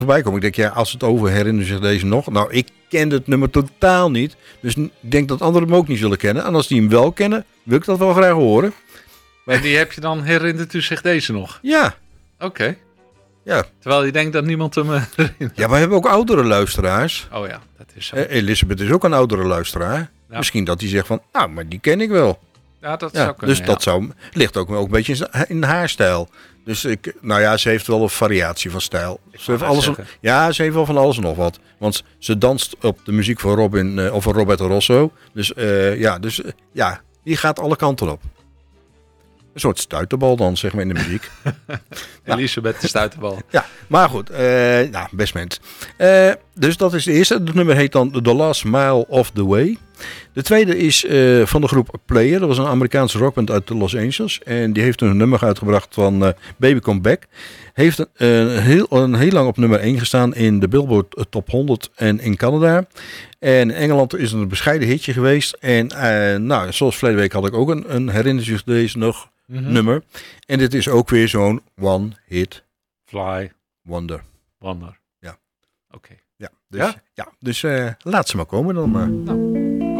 voorbij komen. Ik denk, ja, als het over herinneren zich deze nog. Nou, ik kende het nummer totaal niet. Dus ik denk dat anderen hem ook niet zullen kennen. En als die hem wel kennen, wil ik dat wel graag horen. En die heb je dan herinnerd u zich deze nog? Ja. Oké. Ja. Terwijl je denkt dat niemand hem herinnert. Ja, we hebben ook oudere luisteraars. Oh ja, dat is zo. Elisabeth is ook een oudere luisteraar. Ja. Misschien dat hij zegt van, nou, maar die ken ik wel. Ja, dat Ja, zou kunnen. dus dat ligt ook een beetje in haar stijl. Dus ze heeft wel een variatie van stijl. Ze heeft wel van alles en nog wat. Want ze danst op de muziek van Robin of van Roberto Rosso. Dus die gaat alle kanten op. Een soort stuiterbal dan, zeg maar, in de muziek. Elisabeth de Stuiterbal. Ja, maar goed. Best mens. Dus dat is de eerste. Het nummer heet dan The Last Mile of the Way. De tweede is van de groep Player. Dat was een Amerikaanse rockband uit Los Angeles. En die heeft een nummer uitgebracht van Baby Come Back. Heeft een heel lang op nummer 1 gestaan in de Billboard Top 100 en in Canada. En in Engeland is het een bescheiden hitje geweest. En zoals verleden week had ik ook een herinnering deze nog nummer. En dit is ook weer zo'n one hit Fly. wonder. Wonder. Ja. Oké. Ja, dus laat ze maar komen dan. Nou.